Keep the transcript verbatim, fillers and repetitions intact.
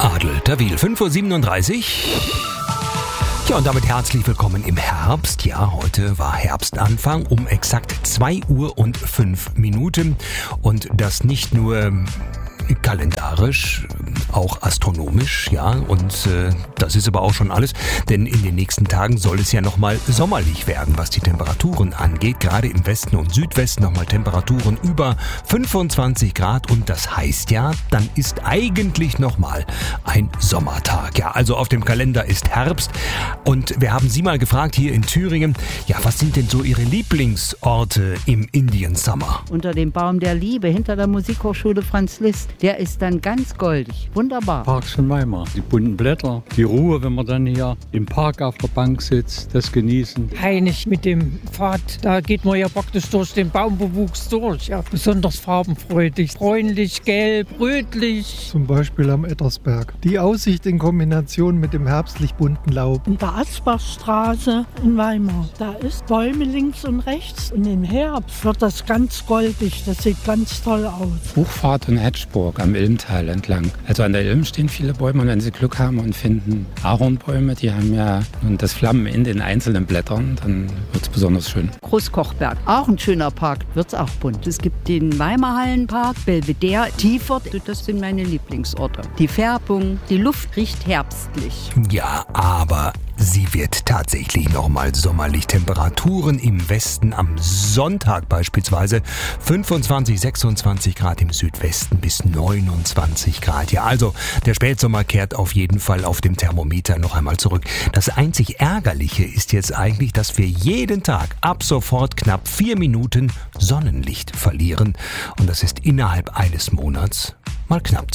Adel Tawil, fünf Uhr siebenunddreißig. Ja, und damit herzlich willkommen im Herbst. Ja, heute war Herbstanfang um exakt zwei Uhr und fünf Minuten. Und das nicht nur kalendarisch, auch astronomisch, ja, und äh, das ist aber auch schon alles, denn in den nächsten Tagen soll es ja nochmal sommerlich werden, was die Temperaturen angeht, gerade im Westen und Südwesten nochmal Temperaturen über fünfundzwanzig Grad und das heißt ja, dann ist eigentlich nochmal ein Sommertag, ja, also auf dem Kalender ist Herbst und wir haben Sie mal gefragt hier in Thüringen, ja, was sind denn so Ihre Lieblingsorte im Indian Summer? Unter dem Baum der Liebe, hinter der Musikhochschule Franz Liszt. Der ist dann ganz goldig. Wunderbar. Parks von Weimar. Die bunten Blätter, die Ruhe, wenn man dann hier im Park auf der Bank sitzt, das genießen. Heinig mit dem Pfad, da geht man ja praktisch durch den Baumbewuchs durch. Ja, besonders farbenfreudig. Bräunlich, gelb, rötlich. Zum Beispiel am Ettersberg. Die Aussicht in Kombination mit dem herbstlich bunten Laub. In der Asbachstraße in Weimar. Da ist Bäume links und rechts. Und im Herbst wird das ganz goldig. Das sieht ganz toll aus. Hochfahrt in Edgeburg am Ilmtal entlang. Also an der Ilm stehen viele Bäume und wenn Sie Glück haben und finden Ahornbäume, die haben ja nun das Flammen in den einzelnen Blättern, dann wird es besonders schön. Großkochberg, auch ein schöner Park, wird's auch bunt. Es gibt den Weimarhallenpark, Belvedere, Tiefert, das sind meine Lieblingsorte. Die Färbung, die Luft riecht herbstlich. Ja, aber sie wird tatsächlich nochmal sommerlich. Temperaturen im Westen am Sonntag beispielsweise fünfundzwanzig, sechsundzwanzig Grad, im Südwesten bis neunundzwanzig Grad. Ja, also der Spätsommer kehrt auf jeden Fall auf dem Thermometer noch einmal zurück. Das einzig Ärgerliche ist jetzt eigentlich, dass wir jeden Tag ab sofort knapp vier Minuten Sonnenlicht verlieren. Und das ist innerhalb eines Monats mal knapp